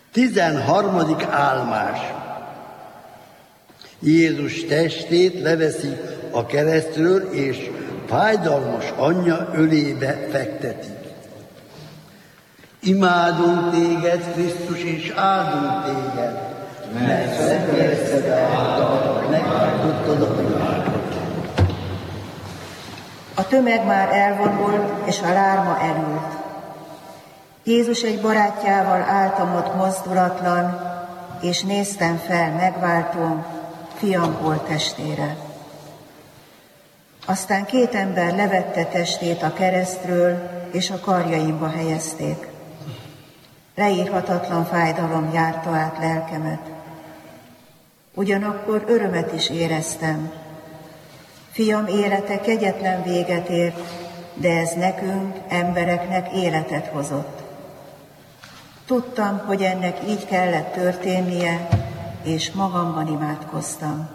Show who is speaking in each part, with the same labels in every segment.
Speaker 1: 13. álmás. Jézus testét leveszi a keresztről, és fájdalmas anyja ölébe fektetik. Imádunk téged, Krisztus, és áldunk téged, mert szenvedszed által megváltottad a világot.
Speaker 2: A tömeg már elvonult, és a lárma elült. Jézus egy barátjával álltam ott mozdulatlan, és néztem fel megváltóm, fiam holttestére. Aztán 2 ember levette testét a keresztről, és a karjaimba helyezték. Leírhatatlan fájdalom járta át lelkemet. Ugyanakkor örömet is éreztem. Fiam élete kegyetlen véget ért, de ez nekünk, embereknek életet hozott. Tudtam, hogy ennek így kellett történnie, és magamban imádkoztam.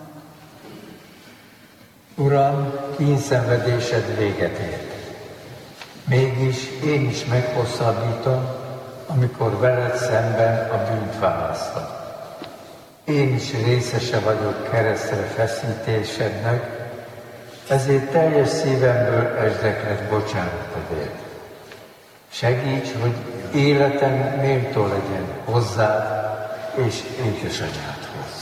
Speaker 3: Uram, kínszenvedésed véget ért. Mégis én is meghosszabbítom, amikor veled szemben a bűnt választom. Én is részese vagyok keresztre feszítésednek, ezért teljes szívemből esdeklek bocsánatodért. Segíts, hogy életem méltó legyen hozzád és édesanyádhoz.